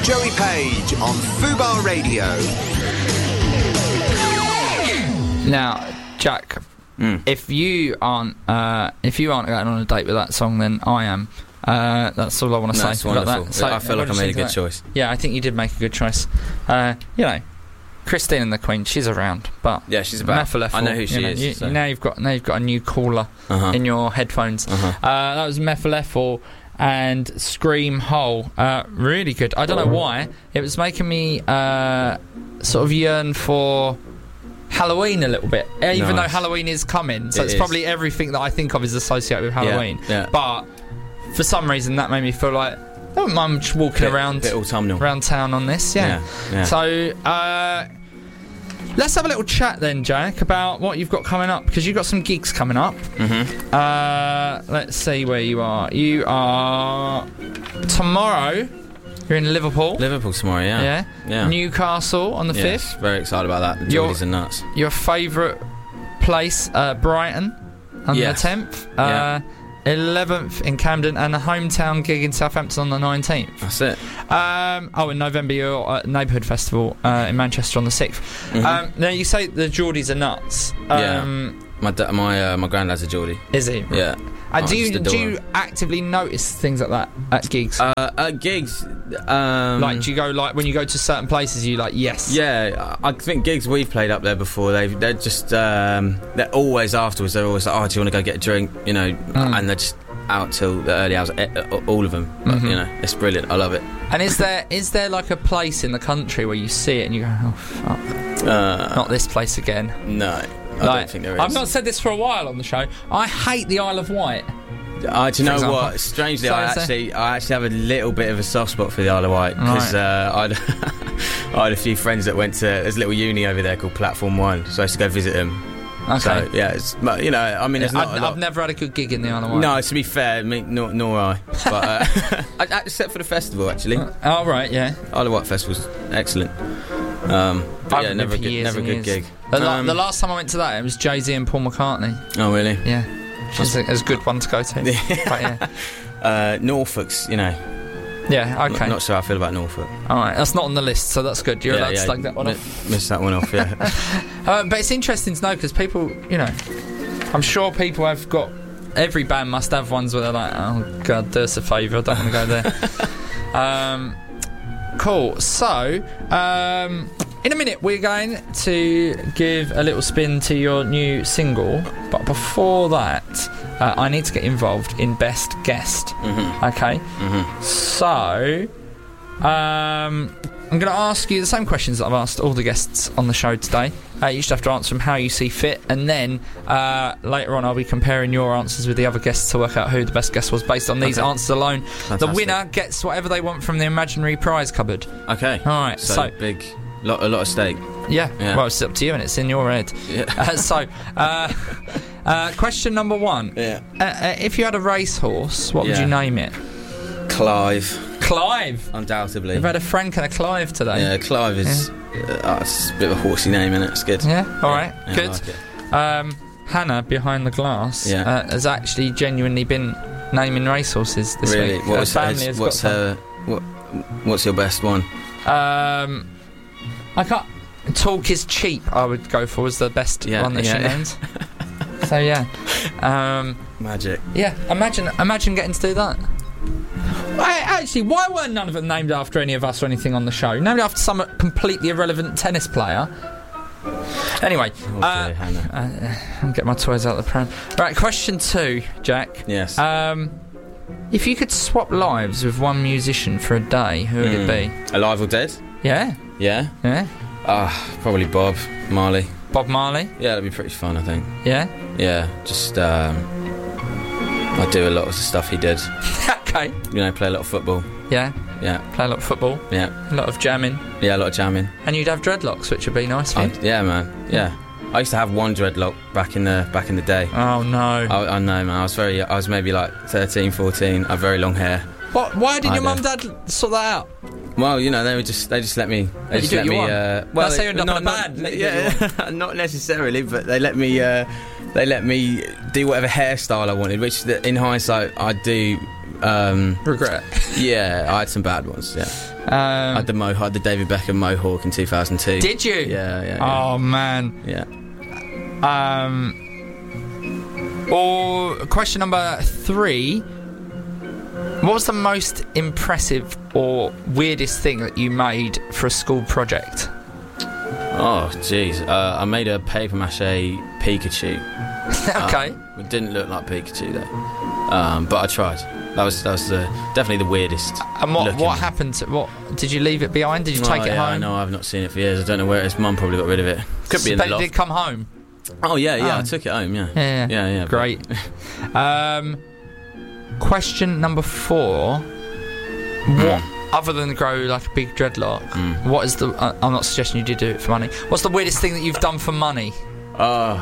Joey Page on Fubar Radio. Now, Jack, if you aren't going on a date with that song, then I am. That's all I want to say. That's wonderful. That. So, I feel like I made a good choice. Yeah, I think you did make a good choice. Christine and the Queen, she's around, but yeah, she's about. Mephilephel, I know who she is. Now you've got a new caller in your headphones. That was Mephilephel and Scream Hole. Really good. I don't know why. It was making me sort of yearn for Halloween a little bit, even though Halloween is coming. So it's probably everything that I think of is associated with Halloween. Yeah. But for some reason, that made me feel like I don't mind just walking around town on this. Yeah. So let's have a little chat then, Jack, about what you've got coming up, because you've got some gigs coming up. Let's see where you are. You are tomorrow. You're in Liverpool. Liverpool tomorrow, yeah. Newcastle on the 5th. Very excited about that. The Geordies are nuts. Your favourite place, Brighton, on the 10th. 11th in Camden, and a hometown gig in Southampton on the 19th. That's it. In November, you're at Neighbourhood Festival in Manchester on the 6th. Now, you say the Geordies are nuts. My granddad's a Geordie. Is he? Yeah. Do you actively notice things like that at gigs? At gigs, like, do you go, like, when you go to certain places, you like, yes? Yeah, I think gigs we've played up there before, they're just they're always afterwards. They're always like, oh, do you want to go get a drink? You know, and they're just out till the early hours. All of them. But, you know, it's brilliant. I love it. And is there like a place in the country where you see it and you go, oh fuck, not this place again? No. I don't think there is. I've not said this for a while on the show. I hate the Isle of Wight. Do you know what? Strangely, I actually have a little bit of a soft spot for the Isle of Wight, because I had a few friends that went to. There's a little uni over there called Platform 1, so I used to go visit them. Okay. So yeah, it's, you know, I mean, I've never had a good gig in the Isle of Wight. No, to be fair, nor I. But except for the festival, actually. Oh right, yeah. Isle of Wight festival's excellent. But yeah, never a good gig. The last time I went to that, it was Jay-Z and Paul McCartney. Oh really? Yeah, it's a good one to go to. But yeah. Norfolk's, you know. Yeah, okay. Not sure how I feel about Norfolk. Alright, that's not on the list, so that's good. You're allowed to slug that one off. Miss that one off, yeah. But it's interesting to know, because people, you know, I'm sure people have got. Every band must have ones where they're like, oh god, do us a favour, I don't want to go there. Cool. So, in a minute, we're going to give a little spin to your new single. But before that, I need to get involved in Best Guest. Okay? So, I'm going to ask you the same questions that I've asked all the guests on the show today. You just have to answer them how you see fit. And then, later on, I'll be comparing your answers with the other guests to work out who the best guest was based on these answers alone. Fantastic. The winner gets whatever they want from the imaginary prize cupboard. Okay. All right. So big, a lot of stake. Yeah. Well, it's up to you, and it's in your head. Yeah. Question number 1. Yeah. If you had a racehorse, what would you name it? Clive. Undoubtedly. We've had a Frank and a Clive today. Yeah, Clive is it's a bit of a horsey name, isn't it? It's good. Yeah. All right. Yeah, good. I like it. Hannah behind the glass has actually genuinely been naming racehorses this week. What's your best one? I can't. Talk is cheap. I would go for as the best one that she names. So yeah, magic. Yeah, imagine getting to do that. Actually, why weren't none of them named after any of us or anything on the show? Named after some completely irrelevant tennis player. Anyway, I'll get my toys out of the pram. Right, question 2, Jack. Yes. If you could swap lives with one musician for a day, who would it be? Alive or dead? Yeah. Yeah? Yeah. Probably Bob Marley. Bob Marley? Yeah, that'd be pretty fun, I think. Yeah? Yeah, just I do a lot of the stuff he did. Okay. You know, play a lot of football. Yeah. Yeah. Play a lot of football. Yeah. A lot of jamming. Yeah, a lot of jamming. And you'd have dreadlocks, which would be nice for you. Yeah, man. Yeah. I used to have one dreadlock back in the day. Oh no. I know, man. I was maybe like 13, 14. I had very long hair. What? Why didn't your mum and dad sort that out? Well, you know, they just let me. They just let me. Well, that's how you end up in a band. Yeah, not necessarily, but they let me. They let me do whatever hairstyle I wanted, which in hindsight I do regret? Yeah, I had some bad ones. Yeah, I had the David Beckham Mohawk in 2002. Did you? Yeah. Oh man. Yeah. Or question number 3. What was the most impressive or weirdest thing that you made for a school project? Oh, jeez. I made a paper mache Pikachu. Okay. It didn't look like Pikachu though, but I tried. That was definitely the weirdest. And what happened? What did you leave it behind? Did you take it home? No, I've not seen it for years. I don't know where it is. Mum probably got rid of it. Could be in the loft. Did it come home? Oh yeah. I took it home. Yeah. Great. Question number 4. What, other than grow like a big dreadlock, what is the... I'm not suggesting you did do it for money. What's the weirdest thing that you've done for money? I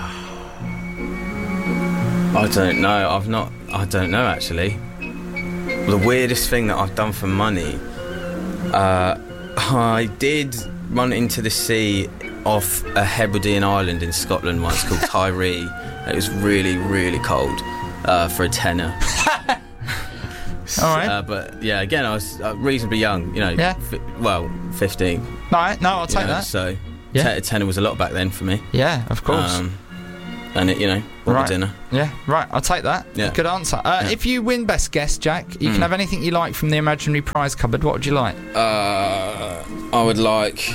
don't know. I don't know, actually. The weirdest thing that I've done for money... I did run into the sea off a Hebridean island in Scotland once called Tyree. It was really, really cold for a tenner. All right. But yeah, again, I was reasonably young, 15. I'll take that. So a tenner was a lot back then for me. Yeah, of course. And it, bought dinner. Yeah, right, I'll take that. Yeah. Good answer. If you win Best Guess, Jack, you can have anything you like from the imaginary prize cupboard. What would you like? I would like...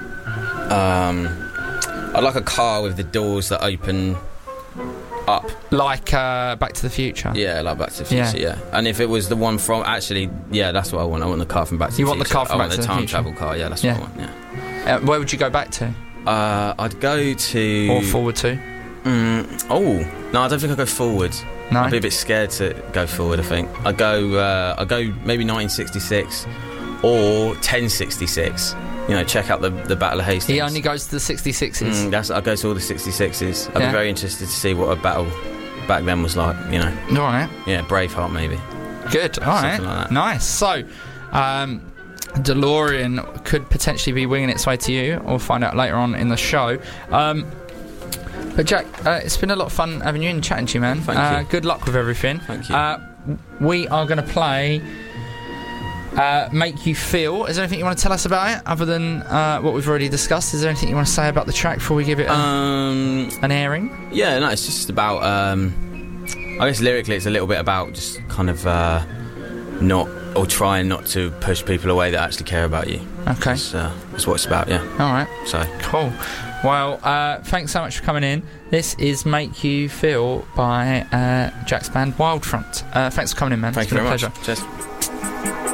I'd like a car with the doors that open up. Like Back to the Future? Yeah, like Back to the Future, yeah. And if it was the one from... Actually, yeah, that's what I want. I want the car from Back to the Future. You want the car from Back to the Future? I want the time travel car, yeah, that's what I want, yeah. Where would you go back to? I'd go to... Or forward to? No, I don't think I'd go forward. No? I'd be a bit scared to go forward, I think. I'd go maybe 1966 or 1066. Check out the Battle of Hastings. He only goes to the 66s. I go to all the 66s. I'd be very interested to see what a battle back then was like. All right. Yeah, Braveheart maybe. Good. All right. Something like that. Nice. So, DeLorean could potentially be winging its way to you. We'll find out later on in the show. But Jack, it's been a lot of fun having you in, chatting to you, man. Thank you. Good luck with everything. Thank you. We are going to play Make You Feel. Is there anything you want to tell us about it, other than what we've already discussed? Is there anything you want to say about the track before we give it an airing? Yeah, no, it's just about... I guess lyrically it's a little bit about just kind of trying not to push people away that actually care about you. Okay. That's what it's about, yeah. All right. So cool. Well, thanks so much for coming in. This is Make You Feel by Jack's band Wildfront. Thanks for coming in, man. Thank you very much. Pleasure. Cheers.